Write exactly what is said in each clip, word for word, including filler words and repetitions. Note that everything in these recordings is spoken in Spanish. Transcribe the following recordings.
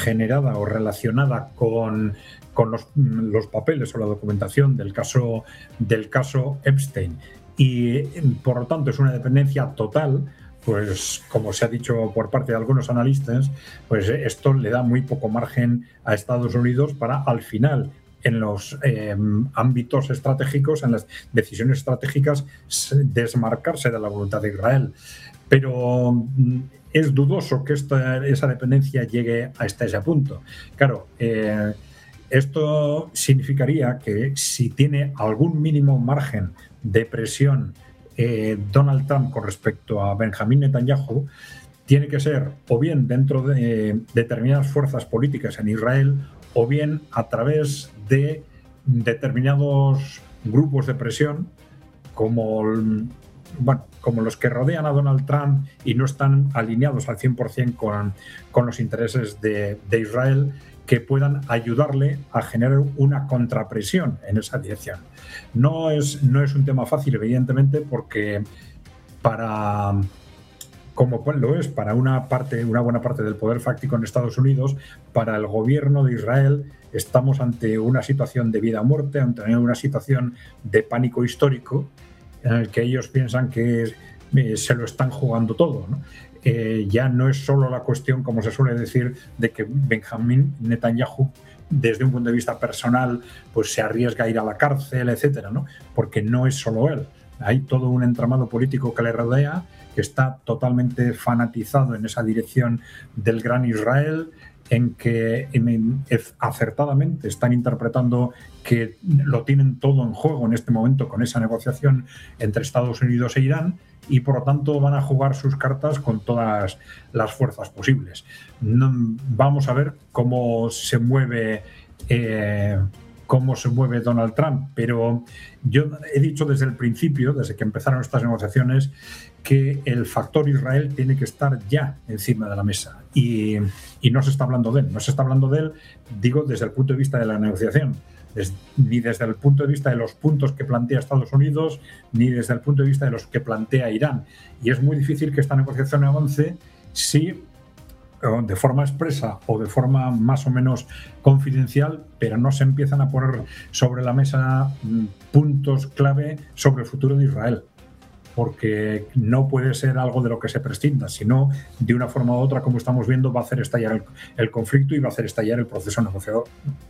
generada o relacionada con, con los, los papeles o la documentación del caso, del caso Epstein. Y, por lo tanto, es una dependencia total. Pues, como se ha dicho por parte de algunos analistas, pues esto le da muy poco margen a Estados Unidos para, al final, en los eh, ámbitos estratégicos, en las decisiones estratégicas, desmarcarse de la voluntad de Israel. Pero es dudoso que esta, esa dependencia llegue hasta ese punto. Claro, eh, esto significaría que si tiene algún mínimo margen de presión eh, Donald Trump con respecto a Benjamín Netanyahu, tiene que ser o bien dentro de eh, determinadas fuerzas políticas en Israel o bien a través de determinados grupos de presión como, bueno, como los que rodean a Donald Trump y no están alineados al cien por ciento con, con los intereses de, de Israel, que puedan ayudarle a generar una contrapresión en esa dirección. No es, no es un tema fácil, evidentemente, porque para... como lo es para una parte, una buena parte del poder fáctico en Estados Unidos, para el gobierno de Israel estamos ante una situación de vida o muerte, ante una situación de pánico histórico, en el que ellos piensan que eh, se lo están jugando todo, ¿no? Eh, ya no es solo la cuestión, como se suele decir, de que Benjamín Netanyahu, desde un punto de vista personal, pues se arriesga a ir a la cárcel, etcétera, ¿no? Porque no es solo él. Hay todo un entramado político que le rodea, que está totalmente fanatizado en esa dirección del gran Israel, en que en, acertadamente están interpretando que lo tienen todo en juego en este momento con esa negociación entre Estados Unidos e Irán, y por lo tanto van a jugar sus cartas con todas las fuerzas posibles. No, vamos a ver cómo se mueve eh, cómo se mueve Donald Trump, pero yo he dicho desde el principio, desde que empezaron estas negociaciones, que el factor Israel tiene que estar ya encima de la mesa, y, y no se está hablando de él, no se está hablando de él, digo, desde el punto de vista de la negociación, des, ni desde el punto de vista de los puntos que plantea Estados Unidos, ni desde el punto de vista de los que plantea Irán. Y es muy difícil que esta negociación avance si, de forma expresa o de forma más o menos confidencial, pero no se empiezan a poner sobre la mesa puntos clave sobre el futuro de Israel, porque no puede ser algo de lo que se prescinda, sino de una forma u otra, como estamos viendo, va a hacer estallar el, el conflicto y va a hacer estallar el proceso negociador.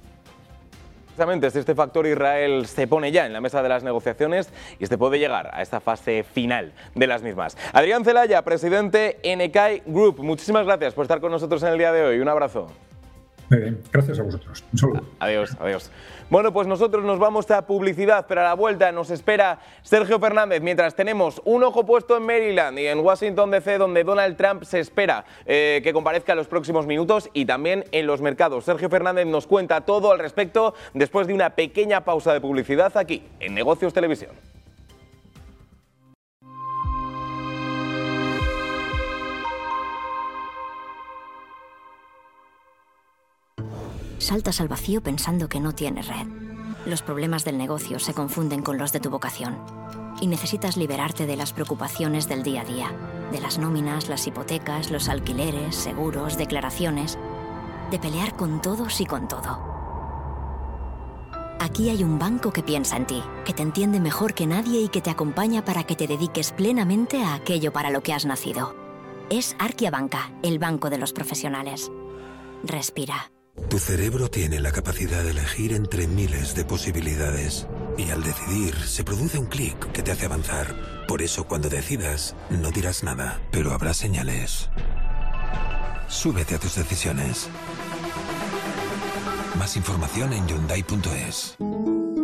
Precisamente este factor Israel se pone ya en la mesa de las negociaciones y este puede llegar a esta fase final de las mismas. Adrián Celaya, presidente en Ecae Group, muchísimas gracias por estar con nosotros en el día de hoy. Un abrazo. Muy bien, gracias a vosotros. Un saludo. Adiós, adiós. Bueno, pues nosotros nos vamos a publicidad, pero a la vuelta nos espera Sergio Fernández, mientras tenemos un ojo puesto en Maryland y en Washington D C, donde Donald Trump se espera eh, que comparezca en los próximos minutos, y también en los mercados. Sergio Fernández nos cuenta todo al respecto después de una pequeña pausa de publicidad aquí, en Negocios Televisión. Saltas al vacío pensando que no tienes red. Los problemas del negocio se confunden con los de tu vocación. Y necesitas liberarte de las preocupaciones del día a día. De las nóminas, las hipotecas, los alquileres, seguros, declaraciones. De pelear con todos y con todo. Aquí hay un banco que piensa en ti, que te entiende mejor que nadie y que te acompaña para que te dediques plenamente a aquello para lo que has nacido. Es Arkia Banca, el banco de los profesionales. Respira. Tu cerebro tiene la capacidad de elegir entre miles de posibilidades. Y al decidir, se produce un clic que te hace avanzar. Por eso, cuando decidas, no dirás nada, pero habrá señales. Súbete a tus decisiones. Más información en Hyundai punto es.